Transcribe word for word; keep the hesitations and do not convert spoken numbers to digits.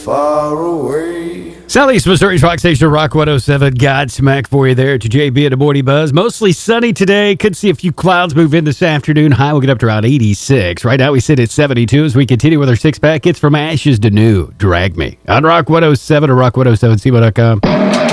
far away. Southeast Missouri's Rock Station, Rock one oh seven. Godsmack for you there to J B and the Morning Buzz. Mostly sunny today. Could see a few clouds move in this afternoon. High will get up to around eighty-six. Right now we sit at seventy-two as we continue with our six-pack. It's From Ashes to New. Drag Me on Rock one oh seven or rock one oh seven C one dot com.